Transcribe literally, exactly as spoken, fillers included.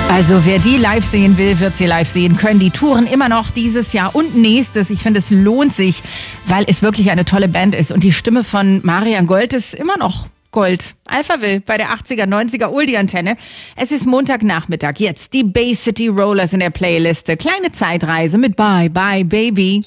Also wer die live sehen will, wird sie live sehen können. Die touren immer noch dieses Jahr und nächstes. Ich finde, es lohnt sich, weil es wirklich eine tolle Band ist. Und die Stimme von Marian Gold ist immer noch Gold. Alphaville bei der achtziger, neunziger Oldie-Antenne. Es ist Montagnachmittag. Jetzt die Bay City Rollers in der Playliste. Kleine Zeitreise mit Bye Bye Baby.